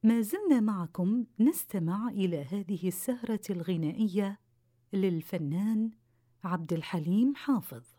ما زلنا معكم نستمع إلى هذه السهرة الغنائية للفنان عبد الحليم حافظ.